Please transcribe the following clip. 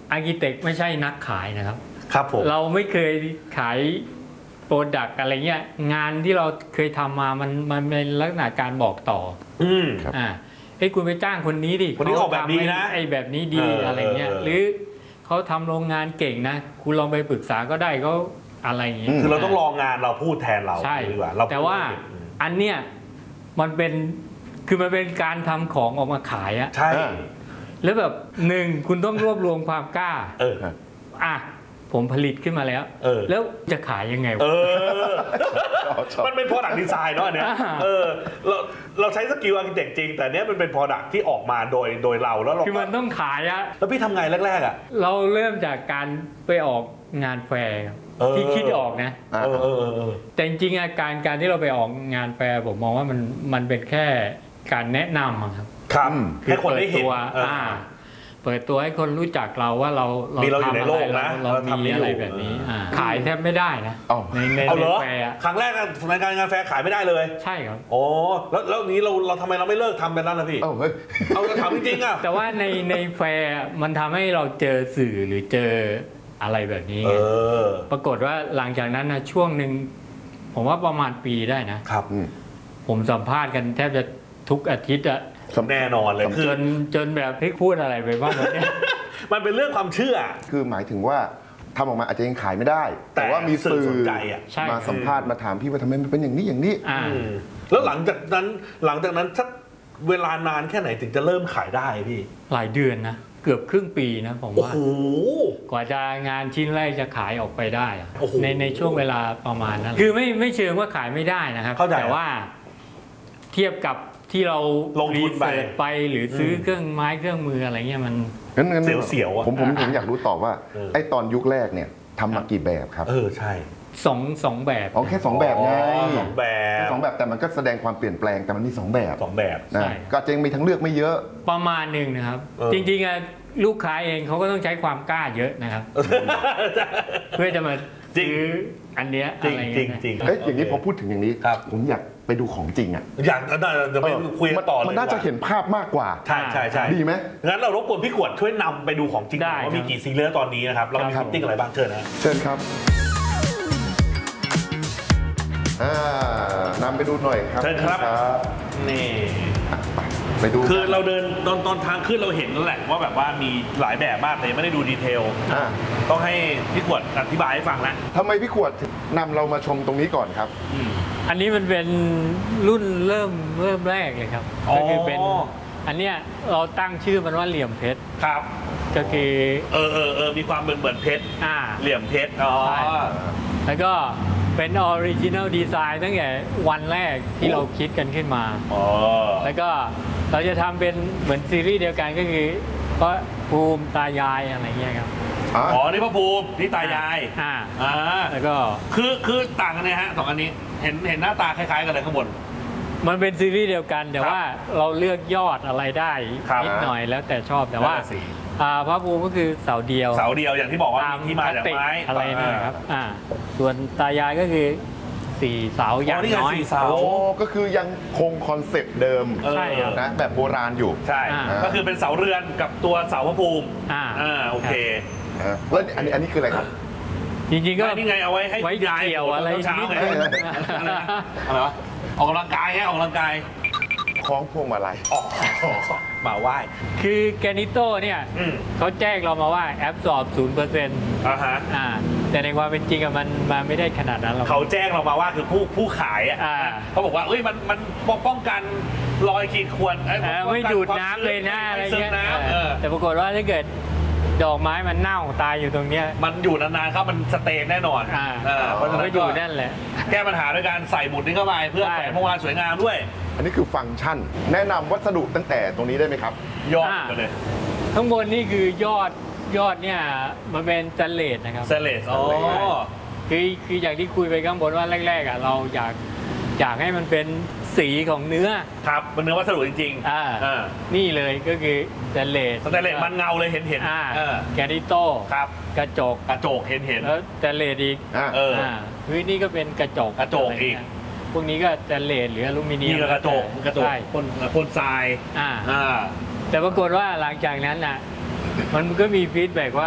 อาร์คิเต็กไม่ใช่นักขายนะครับครับผมเราไม่เคยขายโปรดักต์อะไรเงี้ยงานที่เราเคยทำมามันเป็นลักษณะการบอกต่อเฮ้ยคุณไปจ้างคนนี้ดิคนนี้ออกแบบนี้นะไอ้แบบนี้ดีอะไรเงี้ยหรือเขาทำโรงงานเก่งนะคุณลองไปปรึกษาก็ได้เขาอะไรอย่างเงี้ยคือเราต้องรองานเราพูดแทนเราใช่ดีกว่าแต่ว่าอันเนี้ยมันเป็นการทำของออกมาขายอะใช่แล้วแบบหนึ่งคุณต้องรวบรวมความกล้าผมผลิตขึ้นมาแล้วแล้วจะขายยังไงมันเป็น product design เนาะเนี่ยเราใช้สกิลอาร์คิเต็กจริงแต่เนี้ยมันเป็น product ที่ออกมาโดยเราแล้วเราคือมันต้องขายอะแล้วพี่ทำไงแรกๆอะเราเริ่มจากการไปออกงานแฟร์ที่คิดออกนะแต่จริงๆการที่เราไปออกงานแฟร์ผมมองว่ามันเป็นแค่การแนะนำครับให้คนได้เห็นเปิดตัวให้คนรู้จักเราว่าเราทำอะไรเรามีอะไรแบบนี้ขายแทบไม่ได้นะในแฟร์ครั้งแรกในการงานแฟร์ขายไม่ได้เลยใช่ครับโอ้แล้วนี้เราทำไมเราไม่เลิกทำเป็นนั้นล่ะพี่เอาถามจริงๆอ่ะแต่ว่าในแฟร์มันทำให้เราเจอสื่อหรือเจออะไรแบบนี้ปรากฏว่าหลังจากนั้นนะช่วงหนึ่งผมว่าประมาณปีได้นะครับผมสัมภาษณ์กันแทบจะทุกอาทิตย์อะแน่นอนเลยจนแบบพี่พูดอะไรไปบ้างเนี่ยมันเป็นเรื่องความเชื่อคือหมายถึงว่าทำออกมาอาจจะยังขายไม่ได้แต่ว่ามีสื่อมาสัมภาษณ์มาถามพี่ว่าทำไมมันเป็นอย่างนี้อย่างนี้แล้วหลังจากนั้นสักเวลานานแค่ไหนถึงจะเริ่มขายได้พี่หลายเดือนนะเกือบครึ่งปีนะผมว่ากว่าจะงานชิ้นแรกจะขายออกไปได้ในช่วงเวลาประมาณนั้นคือไม่เชิงว่าขายไม่ได้นะครับแต่ว่าเทียบกับที่เราลงทุนไปหรือซื้อเครื่องไม้เครื่องมืออะไรเงี้ยมันเสียวๆผมอยากรู้ต่อว่าไอ้ตอนยุคแรกเนี่ยทำมากี่แบบครับใช่สองแบบแค่2แบบไง 2แบบแต่มันก็แสดงความเปลี่ยนแปลงแต่มันมี2แบบนะก็จะยังมีทั้งเลือกไม่เยอะประมาณหนึ่งนะครับจริงๆลูกค้าเองเขาก็ต้องใช้ความกล้าเยอะนะครับเพื่อจะมาซื้ออันเนี้ยอะไรเงี้ยอย่างนี้พอพูดถึงอย่างนี้ผมอยากไปดูของจริงอ่ะอย่างนั้นจะไปคุยกันต่อเลยมันน่าจะเห็นภาพมากกว่าใช่ดีไหมงั้นเรารบกวนพี่ขวดช่วยนำไปดูของจริงว่ามีกี่ซิงเกิลตอนนี้นะครับเรามีฟิตติ้งอะไรบ้างเชิญนะเชิญครับนำไปดูหน่อยครับเชิญครับนี่ไปดูคือเราเดินตอนทางขึ้นเราเห็นแล้วแหละว่าแบบว่ามีหลายแบบมากแต่ไม่ได้ดูดีเทลต้องให้พี่ขวดอธิบายให้ฟังนะทำไมพี่ขวดนำเรามาชมตรงนี้ก่อนครับอันนี้มันเป็นรุ่นเริ่มแรกเลยครับก็คือเป็นอันเนี้ยเราตั้งชื่อมันว่าเหลี่ยมเพชรครับก็คือมีความเหมือนเพชรเหลี่ยมเพชรแล้วก็เป็นออริจินัลดีไซน์ตั้งแต่วันแรกที่เราคิดกันขึ้นมาแล้วก็เราจะทำเป็นเหมือนซีรีส์เดียวกันก็คือพระภูมิตายายอะไรเงี้ยครับนี่พระภูมินี่ตายายแล้วก็คือต่างกันนะฮะสองอันนี้เห็นหน้าตาคล้ายๆกันเลยข้างบนมันเป็นซีรีส์เดียวกันแต่ว่าเราเลือกยอดอะไรได้นิดหน่อยแล้วแต่ชอบแต่ว่าพระภูมิก็คือเสาเดียวอย่างที่บอกว่ามีที่มาจากไม้อะไรนะครับส่วนตายายก็คือ4 เสาอย่างน้อยก็คือยังคงคอนเซ็ปต์เดิมใช่นะแบบโบราณอยู่ใช่ก็คือเป็นเสาเรือนกับตัวเสาพระภูมิโอเคแล้วอันนี้คืออะไรครับจริงๆก็นี่ไงเอาไว้ให้ยายเกี่ยวอะไรเช้าไงอะไรวะออกกำลังกายฮะออกกำลังกายคล้องพวงมาลัยมาไหว้คือแกนิโต้เนี่ยเขาแจ้งเรามาว่าแอปสอบ 0%แต่ในความเป็นจริงมันไม่ได้ขนาดนั้นหรอกเขาแจ้งเรามาว่าคือผู้ขายเขาบอกว่ามันป้องกันรอยขีดข่วนไม่ดูดน้ำเลยนะอะไรเงี้ยแต่ปรากฏว่าถ้าเกิดดอกไม้มันเน่าตายอยู่ตรงเนี้ยมันอยู่นานๆครับมันสเตนแน่นอนเพราะฉะนั้นไม่อยู่นั่นแหละแก้ปัญหาด้วยการใส่หมุดนี้เข้าไปเพื่อแขวนพวงมาลัยสวยงามด้วยอันนี้คือฟังก์ชันแนะนำวัสดุตั้งแต่ตรงนี้ได้ไหมครับยอดกันเลยข้างบนนี่คือยอดเนี่ยมันเป็นสแตนเลสนะครับสแตนเลสคืออย่างที่คุยไปข้างบนว่าแรกๆเราอยากให้มันเป็นสีของเนื้อครับเป็นเนื้อวัสดุจริงๆนี่เลยก็คือสแตนเลสมันเงาเลยเห็นแกนิโต้ครับกระจกเห็นแล้วสแตนเลสอีกนี่ก็เป็นกระจกอีกพวกนี้ก็สแตนเลสหรืออลูมิเนียมกระจกพ่นทรายแต่ปรากฏว่าหลังจากนั้นมันก็มีฟีดแบ็กว่า